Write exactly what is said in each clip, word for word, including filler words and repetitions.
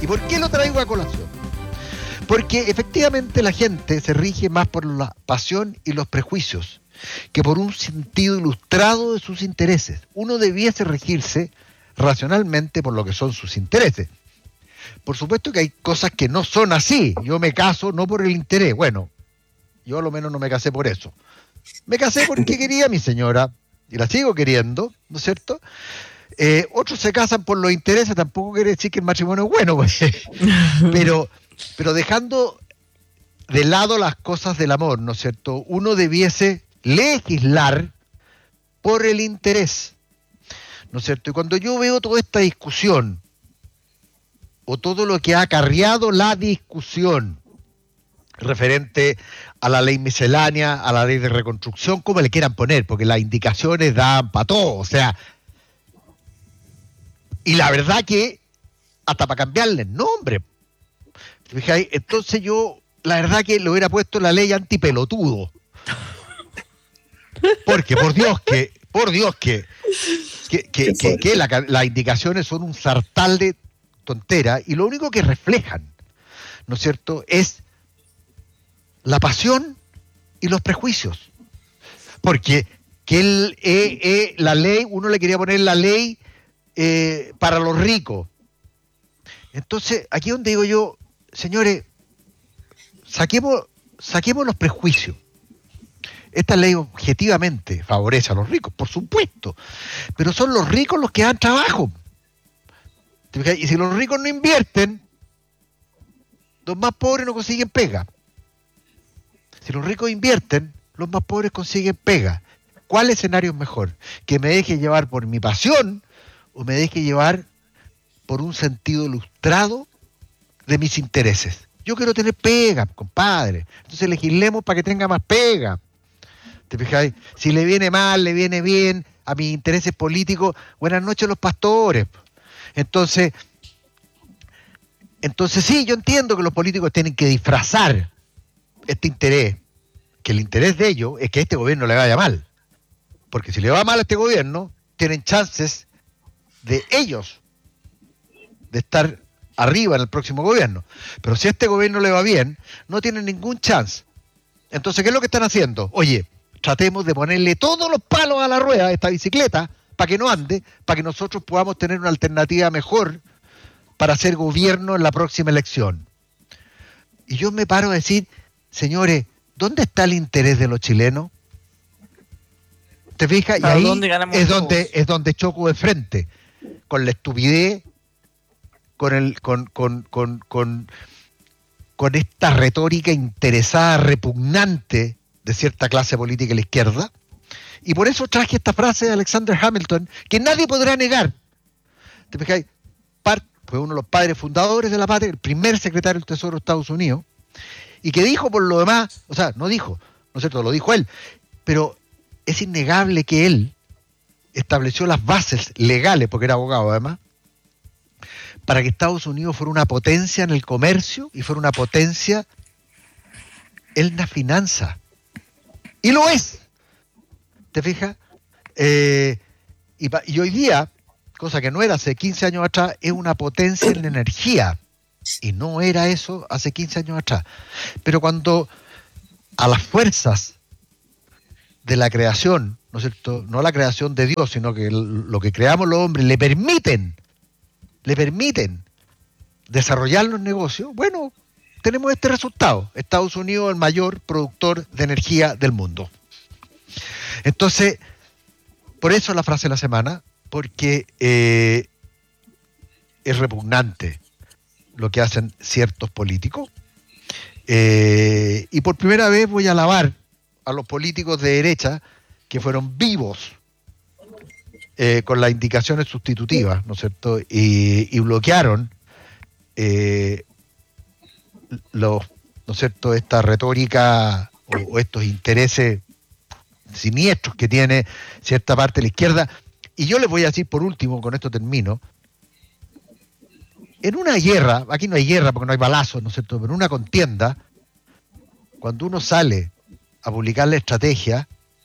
por qué lo traigo a colación? Porque efectivamente la gente se rige más por la pasión y los prejuicios que por un sentido ilustrado de sus intereses. Uno debiese regirse racionalmente por lo que son sus intereses. Por supuesto que hay cosas que no son así. Yo me caso no por el interés. Bueno, yo a lo menos no me casé por eso. Me casé porque quería a mi señora y la sigo queriendo, ¿no es cierto? Eh, otros se casan por los intereses, tampoco quiere decir que el matrimonio es bueno, pues. pero, pero dejando de lado las cosas del amor, ¿no es cierto? Uno debiese legislar por el interés, ¿no es cierto? Y cuando yo veo toda esta discusión, o todo lo que ha acarreado la discusión referente a la ley miscelánea, a la ley de reconstrucción, como le quieran poner, porque las indicaciones dan para todo, o sea, y la verdad que hasta para cambiarle el nombre. ¿Fijáis? Entonces yo, la verdad que le hubiera puesto la ley antipelotudo. Porque por Dios que, por Dios que, que, que, que, que la, las indicaciones son un sartal de tontera y lo único que reflejan, ¿no es cierto?, es la pasión y los prejuicios. Porque que el, eh, eh, la ley, uno le quería poner la ley eh, para los ricos. Entonces, aquí es donde digo yo, señores, saquemos, saquemos los prejuicios. Esta ley objetivamente favorece a los ricos, por supuesto, pero son los ricos los que dan trabajo. Y si los ricos no invierten, los más pobres no consiguen pega. Si los ricos invierten, los más pobres consiguen pega. ¿Cuál escenario es mejor? ¿Que me deje llevar por mi pasión o me deje llevar por un sentido ilustrado de mis intereses? Yo quiero tener pega, compadre. Entonces legislemos para que tenga más pega. ¿Te fijáis? Si le viene mal, le viene bien a mis intereses políticos, buenas noches los pastores. Entonces, entonces sí, yo entiendo que los políticos tienen que disfrazar este interés, que el interés de ellos es que a este gobierno le vaya mal. Porque si le va mal a este gobierno, tienen chances de ellos de estar arriba en el próximo gobierno. Pero si a este gobierno le va bien, no tienen ningún chance. Entonces, ¿qué es lo que están haciendo? Oye, tratemos de ponerle todos los palos a la rueda a esta bicicleta para que no ande, para que nosotros podamos tener una alternativa mejor para hacer gobierno en la próxima elección. Y yo me paro a decir, señores, ¿dónde está el interés de los chilenos? ¿Te fijas? Y ahí es donde, es donde choco de frente, con la estupidez, con el, con, con, con, con, con esta retórica interesada, repugnante de cierta clase política a la izquierda. Y por eso traje esta frase de Alexander Hamilton, que nadie podrá negar. ¿Te fijas? Fue uno de los padres fundadores de la patria, el primer secretario del Tesoro de Estados Unidos, y que dijo por lo demás, o sea, no dijo, ¿no es cierto?, lo dijo él, pero es innegable que él estableció las bases legales, porque era abogado además, para que Estados Unidos fuera una potencia en el comercio y fuera una potencia en la finanza. Y lo es. ¿Te fijas? Eh, y, y hoy día, cosa que no era hace quince años atrás, es una potencia en la energía. Y no era eso hace quince años atrás. Pero cuando a las fuerzas de la creación, ¿no es cierto?, no la creación de Dios, sino que lo que creamos los hombres le permiten, le permiten desarrollar los negocios, bueno, tenemos este resultado. Estados Unidos, el mayor productor de energía del mundo. Entonces, por eso la frase de la semana, porque eh, es repugnante lo que hacen ciertos políticos. Eh, y por primera vez voy a alabar a los políticos de derecha que fueron vivos eh, con las indicaciones sustitutivas, ¿no es cierto? Y, y bloquearon eh, los, ¿no es cierto?, esta retórica o, o estos intereses siniestros que tiene cierta parte de la izquierda. Y yo les voy a decir por último, con esto termino, en una guerra, aquí no hay guerra porque no hay balazos, ¿no es cierto?, pero en una contienda, cuando uno sale a publicar la estrategia,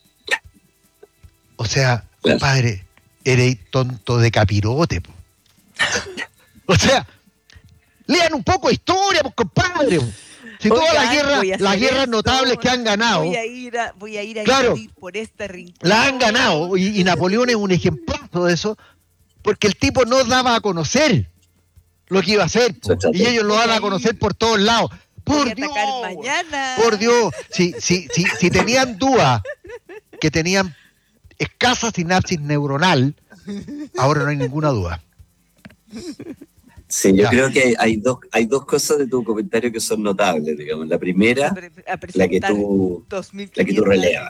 o sea, compadre, eres tonto de capirote, po. O sea, Lean un poco de historia, pues, compadre. Si Oigan, todas las guerras, las guerras esto, notables que han ganado, voy a ir a, voy a, ir a claro, por este rincón. las han ganado, y, y Napoleón es un ejemplazo de eso, porque el tipo no daba a conocer lo que iba a hacer, po, y ellos lo dan a conocer por todos lados. Por Dios, mañana. por Dios, si, si, si, si tenían duda que tenían escasa sinapsis neuronal, ahora no hay ninguna duda. Sí, yo ya. creo que hay dos, hay dos cosas de tu comentario que son notables, digamos. La primera, la que tú, la que tú relevas.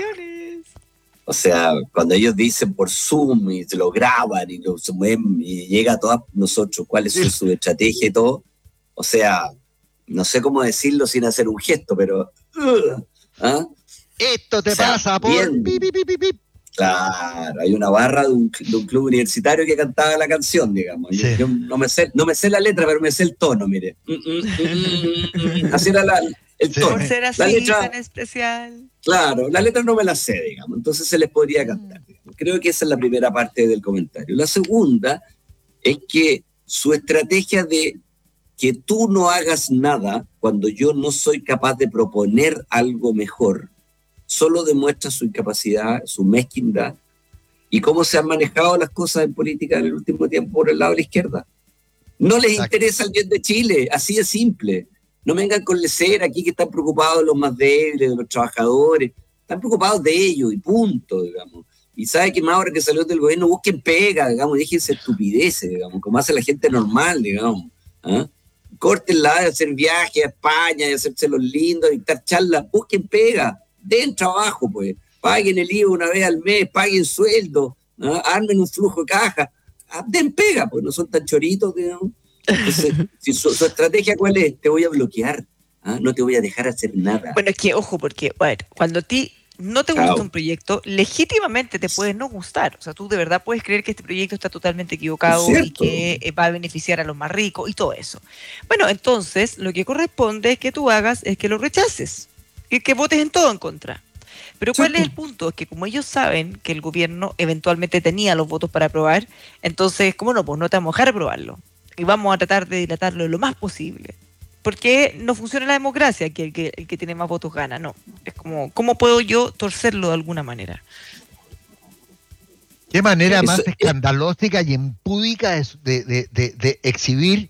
O sea, cuando ellos dicen por Zoom y se lo graban y lo suben y llega a todos nosotros cuál es su, su estrategia y todo, o sea, no sé cómo decirlo sin hacer un gesto, pero... Uh, ¿ah? Esto te o sea, pasa por... Bien, pi, pi, pi, pi. Claro, hay una barra de un, de un club universitario que cantaba la canción, digamos. Sí. Yo, yo no, me sé, no me sé la letra, pero me sé el tono, mire. Mm, mm, mm, mm. Así era la, el tono. Por ser así la letra, tan especial. Claro, la letra no me la sé, digamos. Entonces se les podría cantar. Digamos. Creo que esa es la primera parte del comentario. La segunda es que su estrategia de que tú no hagas nada cuando yo no soy capaz de proponer algo mejor, solo demuestra su incapacidad, su mezquindad, y cómo se han manejado las cosas en política en el último tiempo por el lado de la izquierda. No les Exacto. interesa el bien de Chile, así de simple. No vengan con lecera aquí que están preocupados de los más débiles, de los trabajadores, están preocupados de ellos y punto, digamos. Y sabe que más ahora que salió del gobierno, busquen pega, digamos, déjense estupideces, digamos, como hace la gente normal, digamos. ¿Ah? Córtenla de hacer viajes a España, de hacerse los lindos, dictar charlas, busquen pega. Den trabajo, pues, paguen el I V A una vez al mes, paguen sueldo, ¿no? Armen un flujo de caja, den pega, pues no son tan choritos, digamos. Entonces, si su, su estrategia cuál es, te voy a bloquear, ¿ah? No te voy a dejar hacer nada. Bueno, es que, ojo, porque bueno, cuando a ti no te gusta Chao. un proyecto, legítimamente te puede no gustar, o sea, tú de verdad puedes creer que este proyecto está totalmente equivocado y que va a beneficiar a los más ricos y todo eso. Bueno, entonces, lo que corresponde es que tú hagas es que lo rechaces. Y que votes en todo en contra. Pero ¿cuál sí. es el punto? Es que como ellos saben que el gobierno eventualmente tenía los votos para aprobar, entonces, ¿cómo no? Pues no te vamos a dejar aprobarlo. Y vamos a tratar de dilatarlo lo más posible. Porque no funciona la democracia, que el que, el que tiene más votos gana, no. Es como, ¿cómo puedo yo torcerlo de alguna manera? ¿Qué manera Eso, más escandalosa y impúdica de, de, de, de exhibir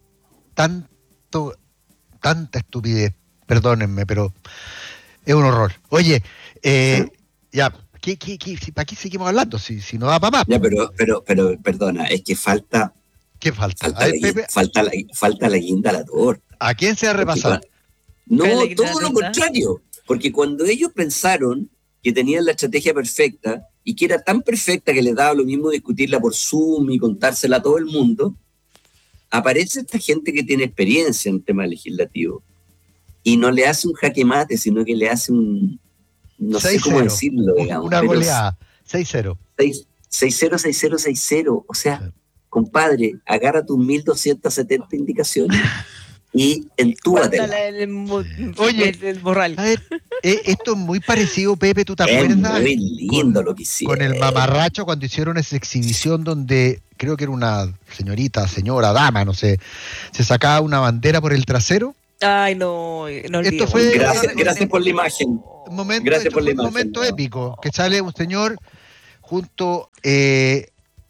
tanto, tanta estupidez? Perdónenme, pero es un horror. Oye, eh, ya, ¿qué, qué, qué, ¿para qué seguimos hablando? Si, si no da para más. Ya, pero, pero, pero, perdona, es que falta... ¿Qué falta? Falta, ver, la, Pepe, falta, la, falta la guinda a la torta. ¿A quién se ha repasado? No, todo lo contrario. Porque cuando ellos pensaron que tenían la estrategia perfecta y que era tan perfecta que les daba lo mismo discutirla por Zoom y contársela a todo el mundo, aparece esta gente que tiene experiencia en temas legislativos. Y no le hace un jaque mate, sino que le hace un... No sé cómo decirlo, digamos. Una goleada, seis cero. seis cero, seis cero, seis cero. O sea, sí. compadre, agarra tus mil doscientas setenta indicaciones y entúbatela. Oye, el, el borral. A ver, eh, esto es muy parecido, Pepe, ¿tú te acuerdas? Es muy lindo con, lo que hicieron. Con el mamarracho cuando hicieron esa exhibición donde, creo que era una señorita, señora, dama, no sé, se sacaba una bandera por el trasero. Ay, no, no esto fue, gracias, gracias por la imagen. Un momento, gracias por la un imagen, momento no. épico, que sale un señor junto eh,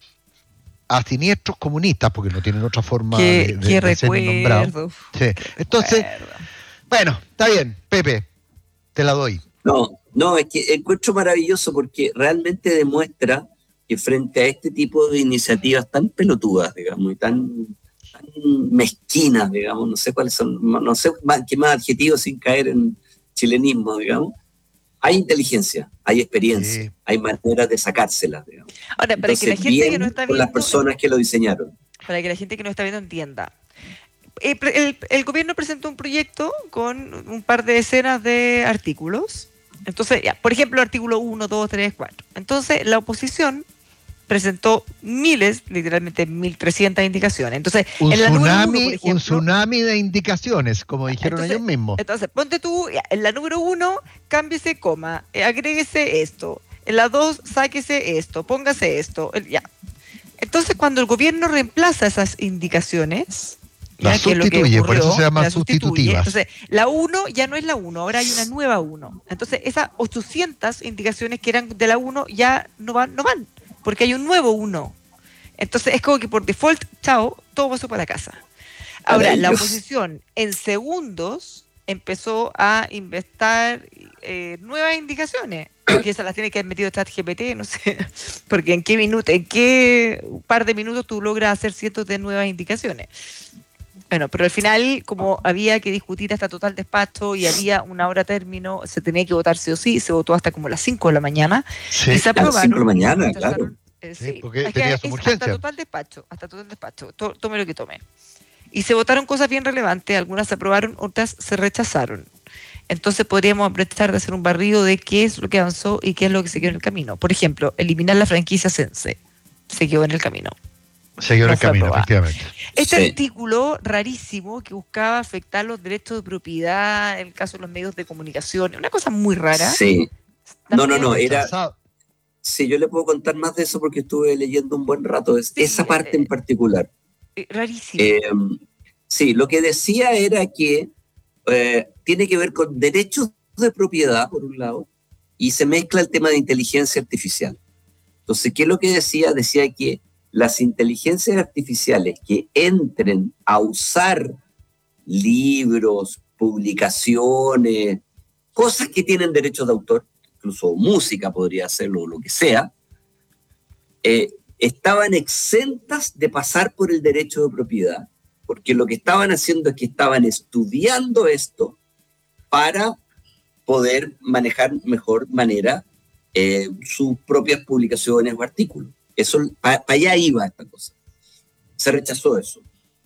a siniestros comunistas, porque no tienen otra forma qué, de, de, qué de ser nombrados. Sí. Entonces, bueno, está bien, Pepe, te la doy. No, no, es que encuentro maravilloso porque realmente demuestra que frente a este tipo de iniciativas tan pelotudas, digamos, y tan... mezquinas, digamos, no sé cuáles son, no sé qué más adjetivos sin caer en chilenismo, digamos, hay inteligencia, hay experiencia, sí. hay maneras de sacárselas, digamos. Ahora, para Entonces, que la gente que no está viendo, con las personas que lo diseñaron. Para que la gente que no está viendo entienda. El, el, el gobierno presentó un proyecto con un par de decenas de artículos. Entonces, ya, por ejemplo, artículo uno, dos, tres, cuatro. Entonces, la oposición presentó miles, literalmente mil trescientas indicaciones. Entonces, un, en la tsunami, número uno, por ejemplo, un tsunami de indicaciones, como dijeron entonces, ellos mismos. Entonces, ponte tú, en la número uno, cámbiese coma, eh, agréguese esto. En la dos, sáquese esto, póngase esto. El, ya. Entonces, cuando el gobierno reemplaza esas indicaciones, La sustituye, por eso se llama sustitutiva. Entonces, la uno ya no es la uno, ahora hay una nueva uno. Entonces, esas ochocientas indicaciones que eran de la uno ya no van, no van, porque hay un nuevo uno. Entonces, es como que por default, chao, todo pasó para casa. Ahora, la oposición en segundos empezó a inventar eh, nuevas indicaciones, porque esas las tiene que haber metido ChatGPT, no sé, porque en qué minuto, en qué par de minutos tú logras hacer cientos de nuevas indicaciones. Bueno, pero al final, como había que discutir hasta total despacho y había una hora término, se tenía que votar sí o sí, se votó hasta como las cinco de la mañana. Sí, y se aprobaron. A las cinco de la mañana, claro. Eh, sí, sí, porque es tenía que su es urgencia. hasta total despacho, hasta total despacho, to, tome lo que tome. Y se votaron cosas bien relevantes, algunas se aprobaron, otras se rechazaron. Entonces podríamos aprovechar de hacer un barrido de qué es lo que avanzó y qué es lo que se quedó en el camino. Por ejemplo, eliminar la franquicia Sense, se quedó en el camino. Se quedó en el camino, efectivamente. Este Sí. artículo rarísimo que buscaba afectar los derechos de propiedad, en el caso de los medios de comunicación, una cosa muy rara. Sí. No, no, no, era... Rechazado. Sí, yo le puedo contar más de eso porque estuve leyendo un buen rato, es, Sí, esa parte eh, en particular. Eh, rarísimo. Eh, sí, lo que decía era que eh, tiene que ver con derechos de propiedad, por un lado, y se mezcla el tema de inteligencia artificial. Entonces, ¿qué es lo que decía? Decía que las inteligencias artificiales que entren a usar libros, publicaciones, cosas que tienen derechos de autor, incluso música podría hacerlo o lo que sea, eh, estaban exentas de pasar por el derecho de propiedad, porque lo que estaban haciendo es que estaban estudiando esto para poder manejar mejor manera eh, sus propias publicaciones o artículos. Eso, para pa allá iba esta cosa. Se rechazó eso.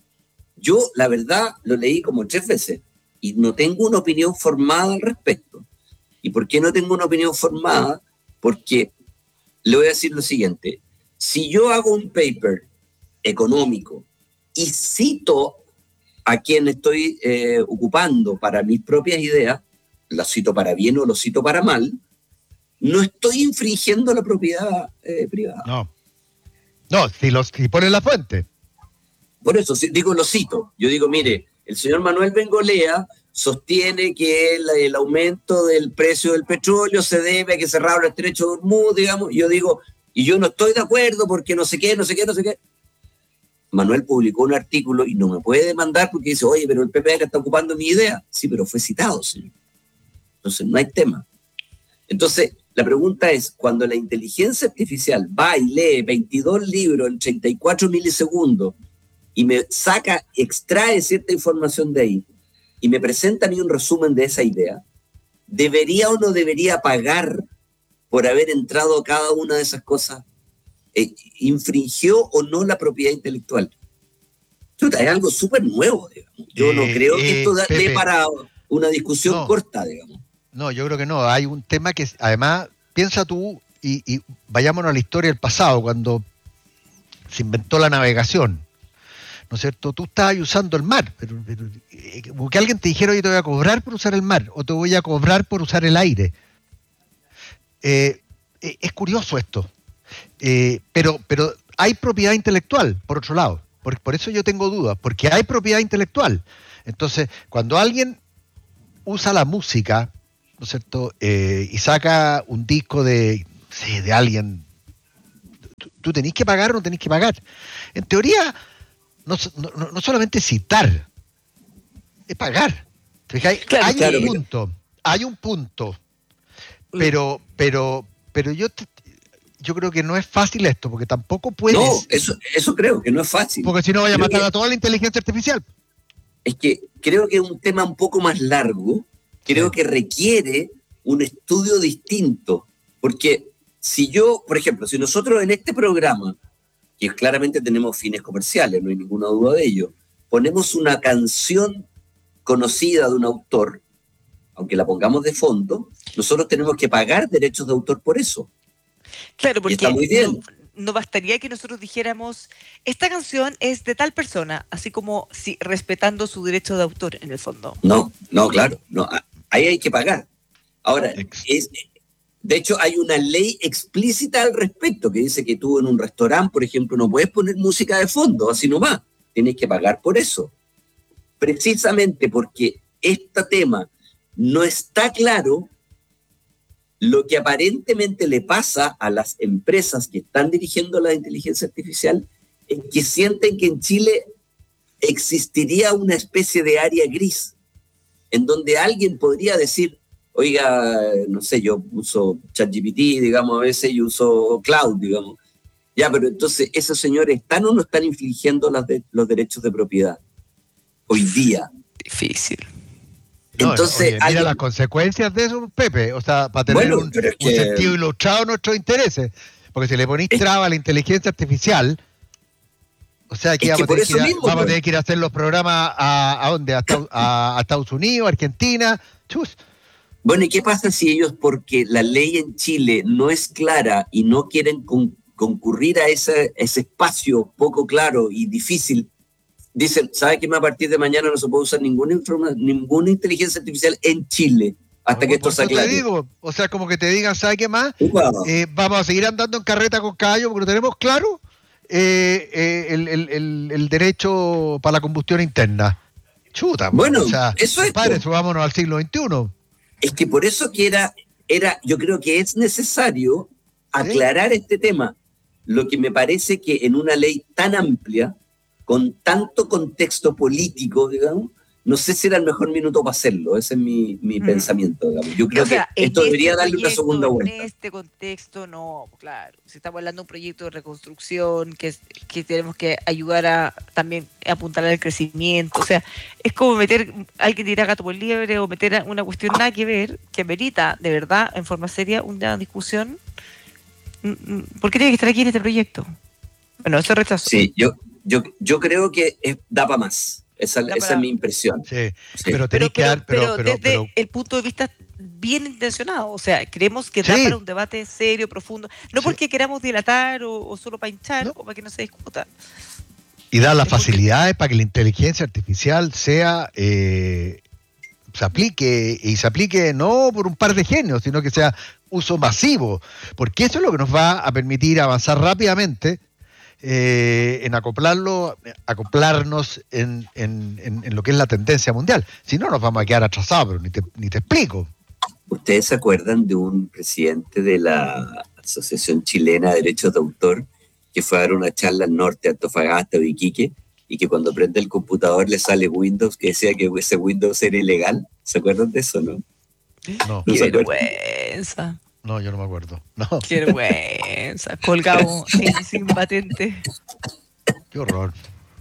Yo, la verdad, lo leí como tres veces y no tengo una opinión formada al respecto. ¿Y por qué no tengo una opinión formada? Porque le voy a decir lo siguiente. Si yo hago un paper económico y cito a quien estoy eh, ocupando para mis propias ideas, lo cito para bien o lo cito para mal, no estoy infringiendo la propiedad eh, privada. No. No, si, los, si ponen la fuente. Por eso si, digo, lo cito. Yo digo, mire, el señor Manuel Bengolea sostiene que el, el aumento del precio del petróleo se debe a que cerraron el estrecho de Hormuz, digamos, y yo digo, y yo no estoy de acuerdo porque no sé qué, no sé qué, no sé qué. Manuel publicó un artículo y no me puede demandar porque dice, oye, pero el P P R está ocupando mi idea. Sí, pero fue citado, señor. Entonces, no hay tema. Entonces, la pregunta es, cuando la inteligencia artificial va y lee veintidós libros en treinta y cuatro milisegundos y me saca, extrae cierta información de ahí y me presenta a mí un resumen de esa idea, ¿debería o no debería pagar por haber entrado a cada una de esas cosas? Eh, ¿Infringió o no la propiedad intelectual? Chuta, es algo súper nuevo, digamos. Yo eh, no creo eh, que esto da, dé para una discusión no, corta, digamos. No, yo creo que no. Hay un tema que, además, piensa tú, y, y vayámonos a la historia del pasado, cuando se inventó la navegación, ¿no es cierto? Tú estabas usando el mar, pero, pero eh, como que alguien te dijera, oye, te voy a cobrar por usar el mar, o te voy a cobrar por usar el aire. Eh, eh, es curioso esto. Eh, pero, pero hay propiedad intelectual, por otro lado. Por, por eso yo tengo dudas, porque hay propiedad intelectual. Entonces, cuando alguien usa la música, ¿no es cierto? Eh, y saca un disco de, sí, de alguien, ¿tú, tú tenés que pagar o no tenés que pagar? En teoría, no, no, no solamente citar, es pagar. Claro, hay claro, un punto, hay un punto, pero, pero, pero yo te, yo creo que no es fácil esto, porque tampoco puedes... No, eso, eso creo que no es fácil. Porque si no vaya a creo matar que, a toda la inteligencia artificial. Es que creo que es un tema un poco más largo, creo sí. que requiere un estudio distinto, porque si yo, por ejemplo, si nosotros en este programa, que claramente tenemos fines comerciales, no hay ninguna duda de ello, ponemos una canción conocida de un autor, aunque la pongamos de fondo, nosotros tenemos que pagar derechos de autor por eso. Claro, porque está muy bien. No, no bastaría que nosotros dijéramos, esta canción es de tal persona, así como si respetando su derecho de autor en el fondo. No, no, claro, no, ahí hay que pagar. Ahora, es, de hecho hay una ley explícita al respecto que dice que tú en un restaurante, por ejemplo, no puedes poner música de fondo, así nomás, tienes que pagar por eso. precisamente porque este tema no está claro, lo que aparentemente le pasa a las empresas que están dirigiendo la inteligencia artificial es que sienten que en Chile existiría una especie de área gris, en donde alguien podría decir, oiga, no sé, yo uso ChatGPT, digamos, a veces yo uso Cloud, digamos. Ya, pero entonces, ¿esos señores están o no están infringiendo las de, los derechos de propiedad hoy día? Difícil. No, entonces, oye, mira alguien... las consecuencias de eso, Pepe. O sea, para tener bueno, un, es que... un sentido ilustrado a nuestros intereses. Porque si le ponís es... traba a la inteligencia artificial, o sea, aquí vamos, que a tener que ir a, mismo, vamos pues. a tener que ir a hacer los programas a, ¿a dónde? A, a, a Estados Unidos, Argentina. Chus. Bueno, ¿y qué pasa si ellos, porque la ley en Chile no es clara y no quieren con, concurrir a ese, ese espacio poco claro y difícil, dicen, ¿sabe que a partir de mañana no se puede usar ninguna, informa, ninguna inteligencia artificial en Chile hasta no, que esto se aclare? Te digo, o sea, como que te digan, ¿sabe qué más? Eh, vamos a seguir andando en carreta con caballo porque lo tenemos claro, eh, eh, el, el, el, el derecho para la combustión interna. Chuta, bueno, o sea, eso es. Padre, subámonos al siglo veintiuno. Es que por eso que era, era, yo creo que es necesario aclarar ¿Sí? este tema. Lo que me parece que en una ley tan amplia, con tanto contexto político, digamos, no sé si era el mejor minuto para hacerlo. Ese es mi, mi mm. pensamiento, digamos. Yo creo o sea, que esto debería este darle una segunda vuelta. En este contexto, no, claro. Si estamos hablando de un proyecto de reconstrucción, que, que tenemos que ayudar a también apuntar al crecimiento. O sea, es como meter, hay que tirar gato por liebre o meter una cuestión nada que ver, que merita, de verdad, en forma seria, una discusión. ¿Por qué tiene que estar aquí en este proyecto? Bueno, eso rechazo. Sí, yo, yo, yo creo que es, da para más. Esa, esa para... es mi impresión. Sí, sí. Pero, pero, que dar, pero, pero, pero desde pero... el punto de vista bien intencionado, o sea, creemos que da sí. para un debate serio, profundo, no sí. porque queramos dilatar o, o solo para hinchar ¿no? o para que no se discuta. Y dar las es facilidades porque... para que la inteligencia artificial sea eh, se aplique, y se aplique no por un par de genios, sino que sea uso masivo, porque eso es lo que nos va a permitir avanzar rápidamente Eh, en acoplarlo, acoplarnos en, en, en, en lo que es la tendencia mundial. Si no, nos vamos a quedar atrasados, pero ni te, ni te explico. ¿Ustedes se acuerdan de un presidente de la Asociación Chilena de Derechos de Autor que fue a dar una charla al norte, Antofagasta o Iquique, y que cuando prende el computador le sale Windows, que decía que ese Windows era ilegal? ¿Se acuerdan de eso, no? No. ¡Qué vergüenza! No, yo no me acuerdo. No. Qué vergüenza. Colgado sin, sin patente. Qué horror.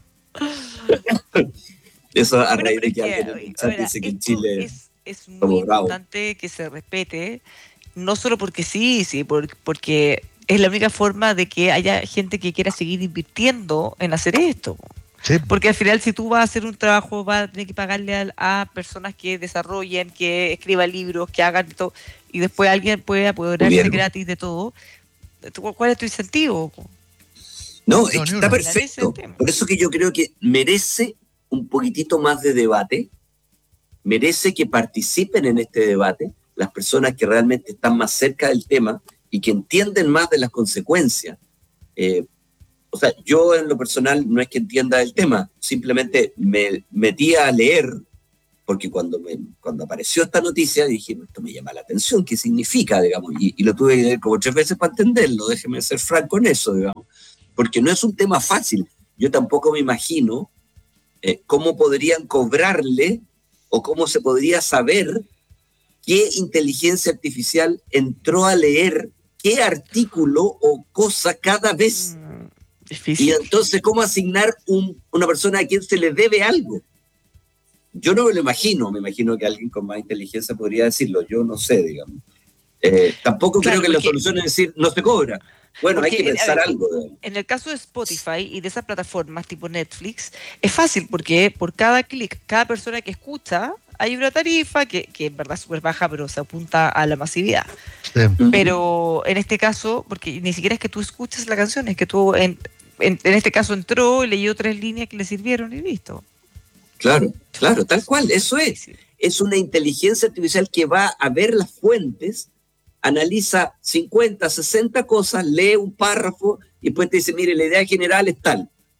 Eso a bueno, raíz de que, que alguien ahora, dice que en Chile es, es muy importante bravo. que se respete, no solo porque sí, sí, por, porque es la única forma de que haya gente que quiera seguir invirtiendo en hacer esto. Sí. Porque al final, si tú vas a hacer un trabajo, vas a tener que pagarle a, a personas que desarrollen, que escriban libros, que hagan todo, y después alguien puede apoderarse gratis de todo. ¿Cuál es tu incentivo? No, no es que está perfecto. Por eso que yo creo que merece un poquitito más de debate, merece que participen en este debate las personas que realmente están más cerca del tema y que entienden más de las consecuencias. Eh, O sea, yo en lo personal no es que entienda el tema, simplemente me metí a leer, porque cuando, me, cuando apareció esta noticia dije, esto me llama la atención, ¿qué significa? Digamos, y, y lo tuve que leer como tres veces para entenderlo, déjeme ser franco en eso, digamos, porque no es un tema fácil. Yo tampoco me imagino eh, cómo podrían cobrarle o cómo se podría saber qué inteligencia artificial entró a leer qué artículo o cosa cada vez. Difícil. Y entonces, ¿cómo asignar un, una persona a quien se le debe algo? Yo no me lo imagino, me imagino que alguien con más inteligencia podría decirlo, yo no sé, digamos. Eh, tampoco claro, creo que porque, la solución es decir, no se cobra. Bueno, hay que pensar en, algo. Digamos. En el caso de Spotify y de esas plataformas tipo Netflix, es fácil porque por cada clic, cada persona que escucha, hay una tarifa que, que en verdad es súper baja, pero se apunta a la masividad. Sí. Pero en este caso, porque ni siquiera es que tú escuches la canción, es que tú, en, en, en este caso entró, leyó tres líneas que le sirvieron y listo. Claro, claro, tal cual, eso es. Es una inteligencia artificial que va a ver las fuentes, analiza cincuenta, sesenta cosas, lee un párrafo y después te dice, mire, la idea general es tal.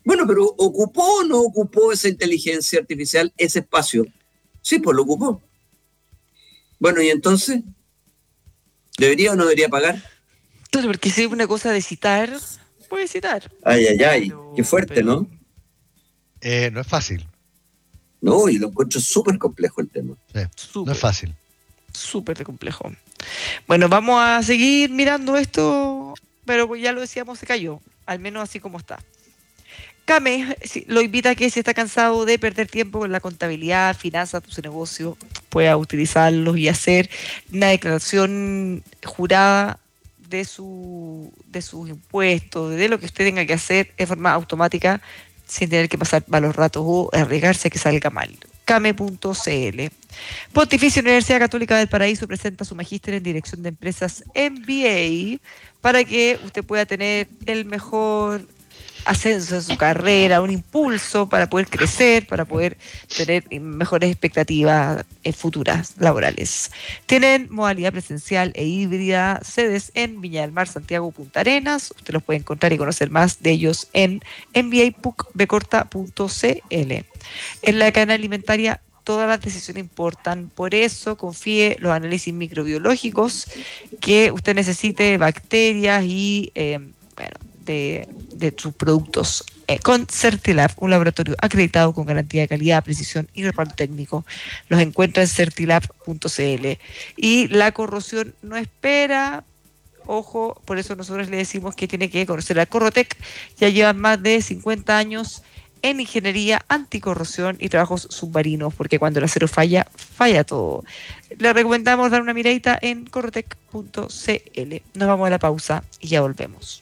Bueno, pero ¿ocupó o no ocupó esa inteligencia artificial ese espacio? Sí, pues lo ocupó. Bueno, ¿y entonces? ¿Debería o no debería pagar? Claro, porque si es una cosa de citar, puede citar. Ay, ay, ay, pero, qué fuerte, pero... ¿no? Eh, no es fácil. No, y lo encuentro súper complejo el tema. Sí, Súper, no es fácil. Súper complejo. Bueno, vamos a seguir mirando esto, pero pues ya lo decíamos, se cayó, al menos así como está. Kame lo invita a que si está cansado de perder tiempo con la contabilidad, finanzas de su negocio, pueda utilizarlos y hacer una declaración jurada de su de sus impuestos, de lo que usted tenga que hacer de forma automática, sin tener que pasar malos ratos o arriesgarse a que salga mal. Kame punto c l. Pontificia Universidad Católica del Paraíso presenta su magíster en Dirección de Empresas M B A para que usted pueda tener el mejor ascenso en su carrera, un impulso para poder crecer, para poder tener mejores expectativas futuras laborales. Tienen modalidad presencial e híbrida, sedes en Viña del Mar, Santiago, Punta Arenas. Usted los puede encontrar y conocer más de ellos en m b a p u c b corta punto c l. En la cadena alimentaria, todas las decisiones importan, por eso confíe los análisis microbiológicos que usted necesite, bacterias y, eh, bueno, de, de sus productos eh, con Certilab, un laboratorio acreditado con garantía de calidad, precisión y respaldo técnico. Los encuentra en certilab punto c l. Y la corrosión no espera, ojo, por eso nosotros le decimos que tiene que conocer a Corrotec. Ya llevan más de cincuenta años en ingeniería anticorrosión y trabajos submarinos, porque cuando el acero falla, falla todo. Le recomendamos dar una miradita en corrotec punto c l. Nos vamos a la pausa y ya volvemos.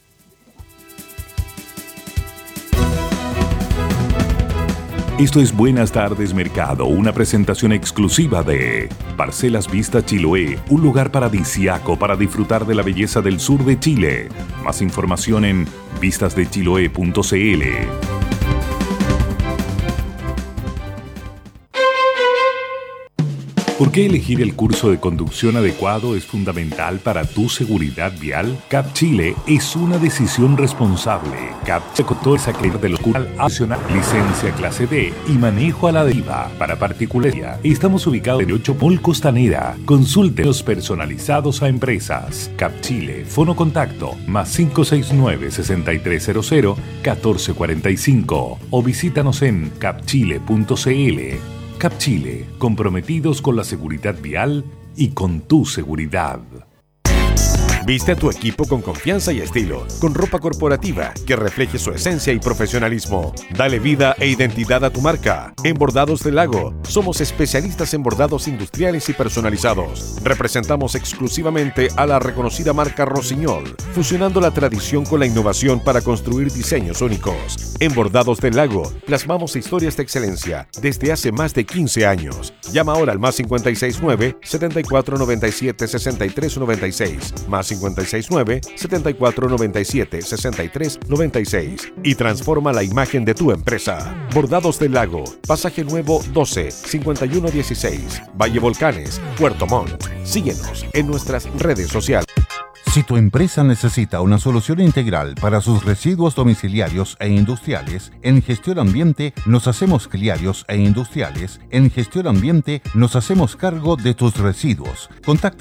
Esto es Buenas Tardes Mercado, una presentación exclusiva de Parcelas Vista Chiloé, un lugar paradisíaco para disfrutar de la belleza del sur de Chile. Más información en vistas de chiloé punto c l. ¿Por qué elegir el curso de conducción adecuado es fundamental para tu seguridad vial? C A P Chile es una decisión responsable. C A P se cotó esa que de lo cultural opcional, licencia clase D y manejo a la deriva. Para particularidad, estamos ubicados en ocho Mall Costanera. Consulteos personalizados a empresas. C A P Chile, fono contacto, más cinco seis nueve, seis tres cero cero, uno cuatro cuatro cinco o visítanos en capchile punto c l. C A P Chile, comprometidos con la seguridad vial y con tu seguridad. Viste a tu equipo con confianza y estilo, con ropa corporativa que refleje su esencia y profesionalismo. Dale vida e identidad a tu marca. En Bordados del Lago, somos especialistas en bordados industriales y personalizados. Representamos exclusivamente a la reconocida marca Rossignol, fusionando la tradición con la innovación para construir diseños únicos. En Bordados del Lago, plasmamos historias de excelencia desde hace más de quince años. Llama ahora al más cinco seis nueve, siete cuatro nueve siete, seis tres nueve seis, más cinco seis nueve, siete cuatro nueve siete, seis tres nueve seis y transforma la imagen de tu empresa. Bordados del Lago, Pasaje Nuevo doce, cincuenta y uno dieciséis, Valle Volcanes, Puerto Montt. Síguenos en nuestras redes sociales. Si tu empresa necesita una solución integral para sus residuos domiciliarios e industriales, en Gestión Ambiente nos hacemos cliarios e industriales. En Gestión Ambiente nos hacemos cargo de tus residuos. Contacta